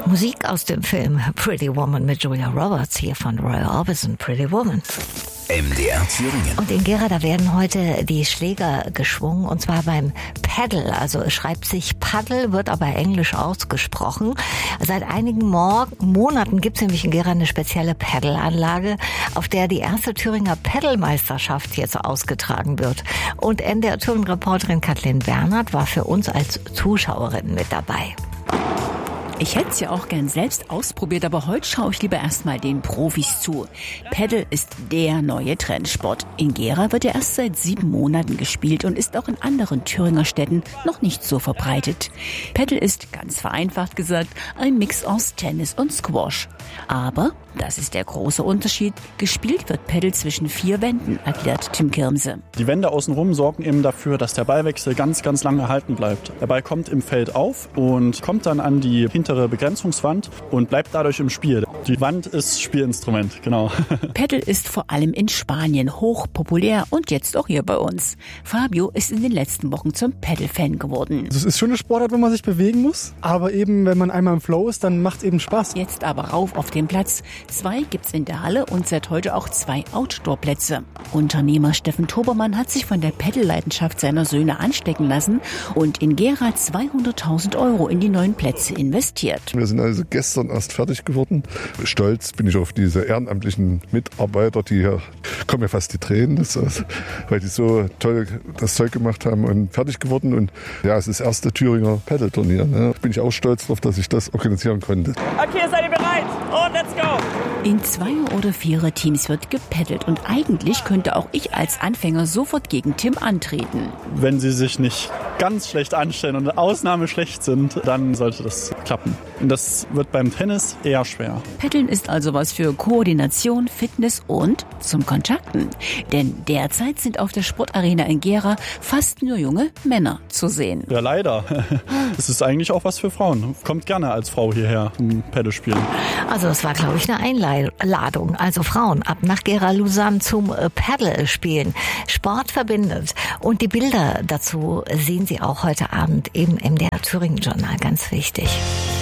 Musik aus dem Film Pretty Woman mit Julia Roberts, hier von Roy Orbison, Pretty Woman. MDR Thüringen. Und in Gera, da werden heute die Schläger geschwungen, und zwar beim Paddle. Also es schreibt sich Paddle, wird aber englisch ausgesprochen. Seit einigen Monaten gibt es nämlich in Gera eine spezielle Paddle-Anlage, auf der die erste Thüringer Paddle-Meisterschaft jetzt ausgetragen wird. Und NDR Thüringen-Reporterin Kathleen Bernhard war für uns als Zuschauerin mit dabei. Ich hätte es ja auch gern selbst ausprobiert, aber heute schaue ich lieber erstmal den Profis zu. Paddle ist der neue Trendsport. In Gera wird er erst seit 7 Monaten gespielt und ist auch in anderen Thüringer Städten noch nicht so verbreitet. Paddle ist, ganz vereinfacht gesagt, ein Mix aus Tennis und Squash. Aber, das ist der große Unterschied, gespielt wird Paddle zwischen 4 Wänden, erklärt Tim Kirmse. Die Wände außenrum sorgen eben dafür, dass der Ballwechsel ganz, ganz lange erhalten bleibt. Der Ball kommt im Feld auf und kommt dann an die hintere Begrenzungswand und bleibt dadurch im Spiel. Die Wand ist Spielinstrument, genau. Paddle ist vor allem in Spanien hoch populär und jetzt auch hier bei uns. Fabio ist in den letzten Wochen zum Paddle-Fan geworden. Es ist schon eine Sportart, wo man sich bewegen muss, aber eben, wenn man einmal im Flow ist, dann macht es eben Spaß. Jetzt aber rauf auf den Platz. 2 gibt's in der Halle und seit heute auch 2 Outdoor-Plätze. Unternehmer Steffen Tobermann hat sich von der Paddle-Leidenschaft seiner Söhne anstecken lassen und in Gera 200.000 € in die neuen Plätze investiert. Wir sind also gestern erst fertig geworden. Stolz bin ich auf diese ehrenamtlichen Mitarbeiter, die hier kommen ja fast die Tränen, weil die so toll das Zeug gemacht haben und fertig geworden. Und ja, es ist das erste Thüringer Paddle-Turnier. Ne? Bin ich auch stolz darauf, dass ich das organisieren konnte. Okay, seid ihr bereit? Und let's go! In 2 oder 4 Teams wird gepaddelt und eigentlich könnte auch ich als Anfänger sofort gegen Tim antreten. Wenn sie sich nicht ganz schlecht anstellen und Ausnahme schlecht sind, dann sollte das klappen. Und das wird beim Tennis eher schwer. Paddeln ist also was für Koordination, Fitness und zum Kontakten. Denn derzeit sind auf der Sportarena in Gera fast nur junge Männer zu sehen. Ja, leider. Es ist eigentlich auch was für Frauen. Kommt gerne als Frau hierher zum Paddlespielen. Also das war, glaube ich, eine Einladung. Also Frauen, ab nach Gera-Lausanne zum Paddle-Spielen. Sport verbindet. Und die Bilder dazu sehen Sie auch heute Abend im MDR Thüringen Journal. Ganz wichtig.